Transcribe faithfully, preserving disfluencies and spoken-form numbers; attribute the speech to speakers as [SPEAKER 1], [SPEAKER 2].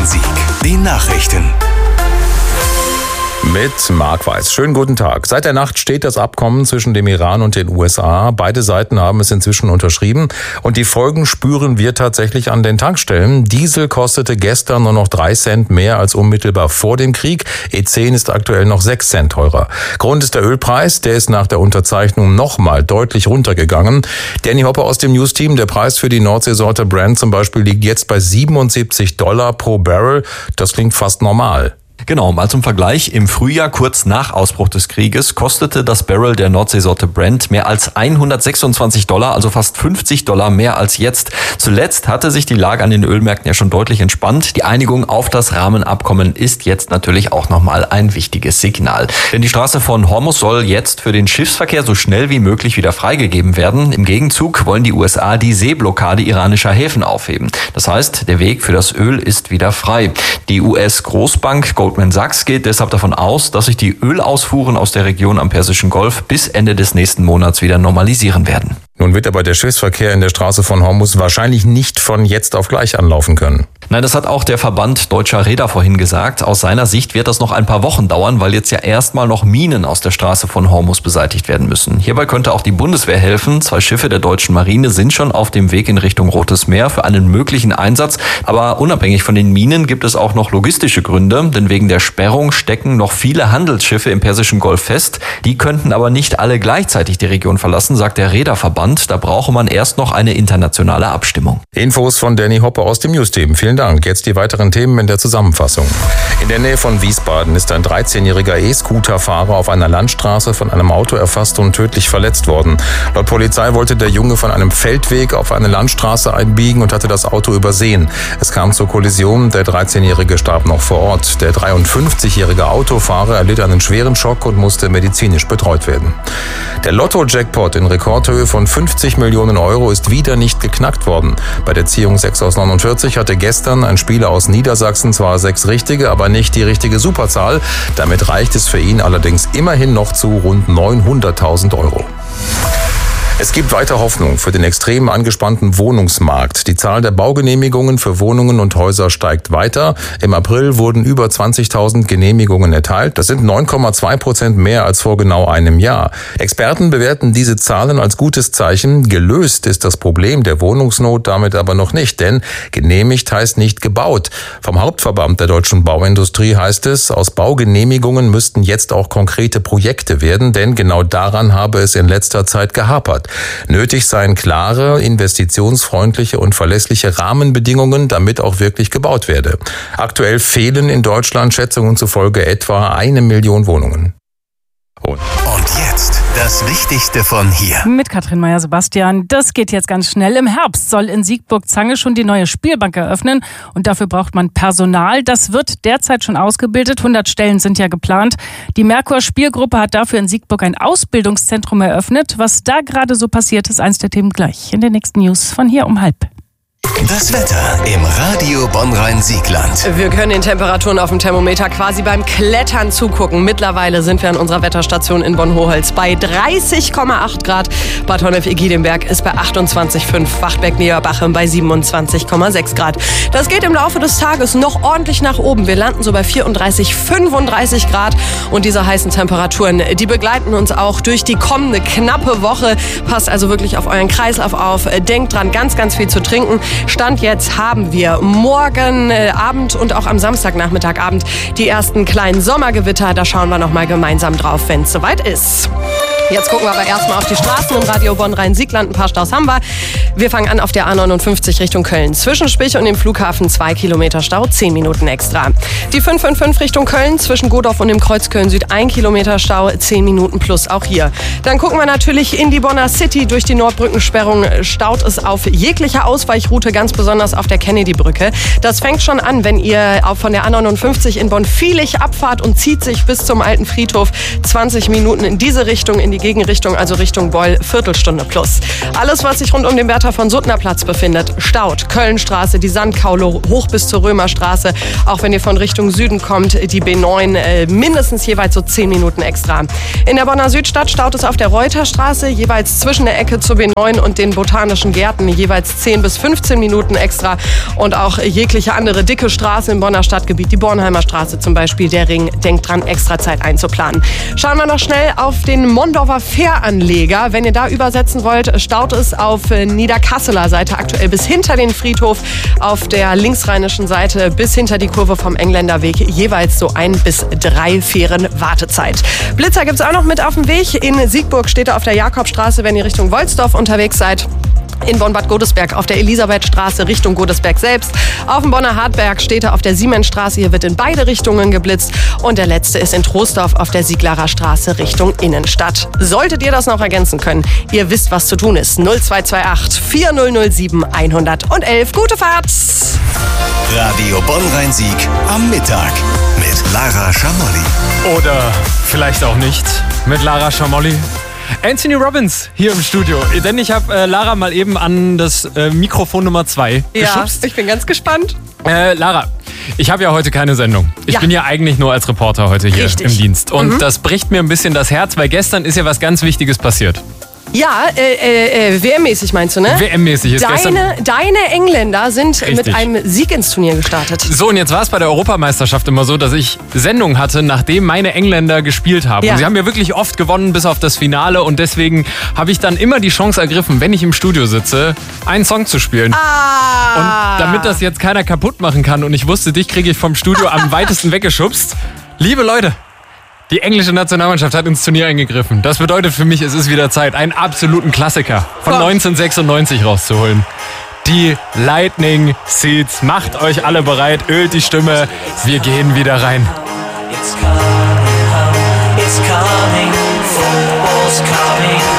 [SPEAKER 1] Rhein-Sieg. Die Nachrichten.
[SPEAKER 2] Mit Marc Weiß. Schönen guten Tag. Seit der Nacht steht das Abkommen zwischen dem Iran und den U S A. Beide Seiten haben es inzwischen unterschrieben. Und die Folgen spüren wir tatsächlich an den Tankstellen. Diesel kostete gestern nur noch drei Cent mehr als unmittelbar vor dem Krieg. E zehn ist aktuell noch sechs Cent teurer. Grund ist der Ölpreis. Der ist nach der Unterzeichnung nochmal deutlich runtergegangen. Danny Hopper aus dem News-Team. Der Preis für die Nordseesorte Brent zum Beispiel liegt jetzt bei siebenundsiebzig Dollar pro Barrel. Das klingt fast normal.
[SPEAKER 3] Genau, mal zum Vergleich. Im Frühjahr, kurz nach Ausbruch des Krieges, kostete das Barrel der Nordseesorte Brent mehr als hundertsechsundzwanzig Dollar, also fast fünfzig Dollar mehr als jetzt. Zuletzt hatte sich die Lage an den Ölmärkten ja schon deutlich entspannt. Die Einigung auf das Rahmenabkommen ist jetzt natürlich auch nochmal ein wichtiges Signal. Denn die Straße von Hormuz soll jetzt für den Schiffsverkehr so schnell wie möglich wieder freigegeben werden. Im Gegenzug wollen die U S A die Seeblockade iranischer Häfen aufheben. Das heißt, der Weg für das Öl ist wieder frei. Die U S-Großbank Goldman Sachs geht deshalb davon aus, dass sich die Ölausfuhren aus der Region am Persischen Golf bis Ende des nächsten Monats wieder normalisieren werden.
[SPEAKER 2] Nun wird aber der Schiffsverkehr in der Straße von Hormuz wahrscheinlich nicht von jetzt auf gleich anlaufen können.
[SPEAKER 3] Nein, das hat auch der Verband Deutscher Reeder vorhin gesagt. Aus seiner Sicht wird das noch ein paar Wochen dauern, weil jetzt ja erstmal noch Minen aus der Straße von Hormuz beseitigt werden müssen. Hierbei könnte auch die Bundeswehr helfen. Zwei Schiffe der deutschen Marine sind schon auf dem Weg in Richtung Rotes Meer für einen möglichen Einsatz. Aber unabhängig von den Minen gibt es auch noch logistische Gründe, denn wegen der Sperrung stecken noch viele Handelsschiffe im Persischen Golf fest. Die könnten aber nicht alle gleichzeitig die Region verlassen, sagt der Reederverband. Da brauche man erst noch eine internationale Abstimmung.
[SPEAKER 2] Infos von Danny Hopper aus dem News-Team. Vielen Dank. Jetzt die weiteren Themen in der Zusammenfassung. In der Nähe von Wiesbaden ist ein dreizehnjähriger E-Scooter-Fahrer auf einer Landstraße von einem Auto erfasst und tödlich verletzt worden. Laut Polizei wollte der Junge von einem Feldweg auf eine Landstraße einbiegen und hatte das Auto übersehen. Es kam zur Kollision. Der dreizehnjährige starb noch vor Ort. Der dreiundfünfzigjährige Autofahrer erlitt einen schweren Schock und musste medizinisch betreut werden. Der Lotto-Jackpot in Rekordhöhe von fünfzig Millionen Euro ist wieder nicht geknackt worden. Bei der Ziehung sechs aus neunundvierzig hatte gestern ein Spieler aus Niedersachsen zwar sechs richtige, aber nicht die richtige Superzahl. Damit reicht es für ihn allerdings immerhin noch zu rund neunhunderttausend Euro. Es gibt weiter Hoffnung für den extrem angespannten Wohnungsmarkt. Die Zahl der Baugenehmigungen für Wohnungen und Häuser steigt weiter. Im April wurden über zwanzigtausend Genehmigungen erteilt. Das sind neun Komma zwei Prozent mehr als vor genau einem Jahr. Experten bewerten diese Zahlen als gutes Zeichen. Gelöst ist das Problem der Wohnungsnot damit aber noch nicht, denn genehmigt heißt nicht gebaut. Vom Hauptverband der deutschen Bauindustrie heißt es, aus Baugenehmigungen müssten jetzt auch konkrete Projekte werden, denn genau daran habe es in letzter Zeit gehapert. Nötig seien klare, investitionsfreundliche und verlässliche Rahmenbedingungen, damit auch wirklich gebaut werde. Aktuell fehlen in Deutschland Schätzungen zufolge etwa eine Million Wohnungen.
[SPEAKER 1] Und jetzt das Wichtigste von hier.
[SPEAKER 4] Mit Katrin Meyer-Sebastian. Das geht jetzt ganz schnell. Im Herbst soll in Siegburg-Zange schon die neue Spielbank eröffnen. Und dafür braucht man Personal. Das wird derzeit schon ausgebildet. hundert Stellen sind ja geplant. Die Merkur Spielgruppe hat dafür in Siegburg ein Ausbildungszentrum eröffnet. Was da gerade so passiert, ist eins der Themen gleich in den nächsten News von hier um halb.
[SPEAKER 1] Das Wetter im Radio Bonn-Rhein-Siegland.
[SPEAKER 5] Wir können den Temperaturen auf dem Thermometer quasi beim Klettern zugucken. Mittlerweile sind wir an unserer Wetterstation in Bonn-Hoholz bei dreißig Komma acht Grad. Bad Honnef-Egidionberg ist bei achtundzwanzig Komma fünf. Wachtberg-Niederbachem bei siebenundzwanzig Komma sechs Grad. Das geht im Laufe des Tages noch ordentlich nach oben. Wir landen so bei vierunddreißig, fünfunddreißig Grad. Und diese heißen Temperaturen, die begleiten uns auch durch die kommende knappe Woche. Passt also wirklich auf euren Kreislauf auf. Denkt dran, ganz, ganz viel zu trinken. Stand jetzt haben wir morgen äh, Abend und auch am Samstagnachmittagabend die ersten kleinen Sommergewitter. Da schauen wir noch mal gemeinsam drauf, wenn es soweit ist. Jetzt gucken wir aber erstmal auf die Straßen im Radio Bonn-Rhein-Siegland. Ein paar Staus haben wir. Wir fangen an auf der A neunundfünfzig Richtung Köln. Zwischen Spich und dem Flughafen zwei Kilometer Stau, zehn Minuten extra. Die fünf fünf fünf Richtung Köln. Zwischen Godorf und dem Kreuz Köln-Süd ein Kilometer Stau, zehn Minuten plus auch hier. Dann gucken wir natürlich in die Bonner City. Durch die Nordbrückensperrung staut es auf jeglicher Ausweichroute, ganz besonders auf der Kennedy-Brücke. Das fängt schon an, wenn ihr auch von der A neunundfünfzig in Bonn-Viehlich abfahrt und zieht sich bis zum alten Friedhof. zwanzig Minuten in diese Richtung, in die die Gegenrichtung, also Richtung Beul, Viertelstunde plus. Alles, was sich rund um den Bertha von Suttner Platz befindet, staut. Kölnstraße, die Sandkaule hoch bis zur Römerstraße. Auch wenn ihr von Richtung Süden kommt, die B neun, äh, mindestens jeweils so zehn Minuten extra. In der Bonner Südstadt staut es auf der Reuterstraße, jeweils zwischen der Ecke zur B neun und den Botanischen Gärten, jeweils zehn bis fünfzehn Minuten extra. Und auch jegliche andere dicke Straße im Bonner Stadtgebiet, die Bornheimer Straße zum Beispiel, der Ring, denkt dran, extra Zeit einzuplanen. Schauen wir noch schnell auf den Mondorfer Fähranleger. Wenn ihr da übersetzen wollt, staut es auf Niederkasseler Seite aktuell bis hinter den Friedhof, auf der linksrheinischen Seite bis hinter die Kurve vom Engländerweg, jeweils so ein bis drei Fähren Wartezeit. Blitzer gibt es auch noch mit auf dem Weg. In Siegburg steht er auf der Jakobstraße, wenn ihr Richtung Wolfsdorf unterwegs seid. In Bonn-Bad Godesberg auf der Elisabethstraße Richtung Godesberg selbst. Auf dem Bonner Hartberg steht er auf der Siemensstraße. Hier wird in beide Richtungen geblitzt. Und der letzte ist in Troisdorf auf der Sieglarer Straße Richtung Innenstadt. Solltet ihr das noch ergänzen können, ihr wisst, was zu tun ist. null zwei zwei acht vier null null sieben eins null eins. Gute Fahrt!
[SPEAKER 1] Radio Bonn-Rhein-Sieg am Mittag mit Lara Schamolli.
[SPEAKER 6] Oder vielleicht auch nicht mit Lara Schamolli. Anthony Robbins hier im Studio. Denn ich habe äh, Lara mal eben an das äh, Mikrofon Nummer zwei geschubst.
[SPEAKER 5] Ja, ich bin ganz gespannt.
[SPEAKER 6] Äh, Lara, ich habe ja heute keine Sendung. Ich
[SPEAKER 5] ja.
[SPEAKER 6] bin ja eigentlich nur als Reporter heute hier
[SPEAKER 5] Richtig.
[SPEAKER 6] im Dienst. Und
[SPEAKER 5] mhm.
[SPEAKER 6] das bricht mir ein bisschen das Herz, weil gestern ist ja was ganz Wichtiges passiert.
[SPEAKER 5] Ja, äh, äh, W M-mäßig meinst du, ne?
[SPEAKER 6] W M-mäßig ist gestern...
[SPEAKER 5] Deine, deine Engländer sind
[SPEAKER 6] Richtig.
[SPEAKER 5] mit einem Sieg ins Turnier gestartet.
[SPEAKER 6] So, und jetzt war es bei der Europameisterschaft immer so, dass ich Sendungen hatte, nachdem meine Engländer gespielt haben.
[SPEAKER 5] Ja.
[SPEAKER 6] Und sie haben ja wirklich oft gewonnen, bis auf das Finale. Und deswegen habe ich dann immer die Chance ergriffen, wenn ich im Studio sitze, einen Song zu spielen.
[SPEAKER 5] Ah!
[SPEAKER 6] Und damit das jetzt keiner kaputt machen kann und ich wusste, dich kriege ich vom Studio am weitesten weggeschubst. Liebe Leute, die englische Nationalmannschaft hat ins Turnier eingegriffen. Das bedeutet für mich, es ist wieder Zeit, einen absoluten Klassiker von
[SPEAKER 5] Komm.
[SPEAKER 6] neunzehnhundertsechsundneunzig rauszuholen. Die Lightning Seeds. Macht euch alle bereit, ölt die Stimme. Wir gehen wieder rein.
[SPEAKER 7] It's come.